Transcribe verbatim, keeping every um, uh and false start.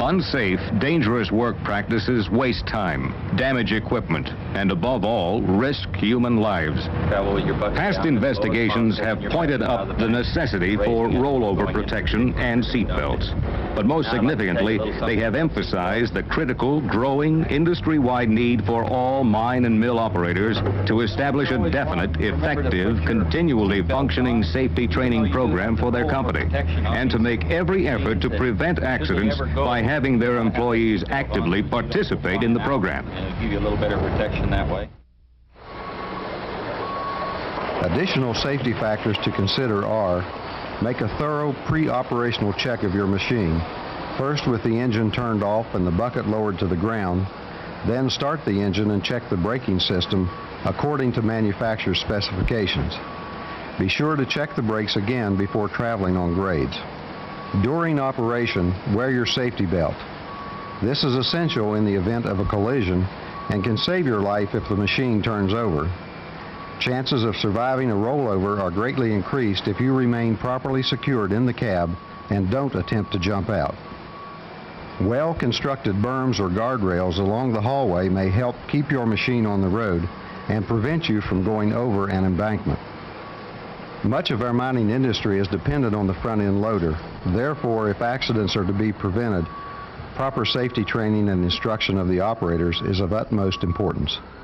Unsafe, dangerous work practices waste time, damage equipment, and above all, risk human lives. Past investigations have pointed up the necessity for rollover protection and seat belts. But most significantly, they have emphasized the critical, growing, industry-wide need for all mine and mill operators to establish a definite, effective, continually functioning safety training program for their company, and to make every effort to prevent accidents by having their employees actively participate in the program. Give you a little better protection that way. Additional safety factors to consider are: make a thorough pre-operational check of your machine, first with the engine turned off and the bucket lowered to the ground, then start the engine and check the braking system according to manufacturer's specifications. Be sure to check the brakes again before traveling on grades. During operation, wear your safety belt. This is essential in the event of a collision and can save your life if the machine turns over. Chances of surviving a rollover are greatly increased if you remain properly secured in the cab and don't attempt to jump out. Well-constructed berms or guardrails along the hallway may help keep your machine on the road and prevent you from going over an embankment. Much of our mining industry is dependent on the front-end loader. Therefore, if accidents are to be prevented, proper safety training and instruction of the operators is of utmost importance.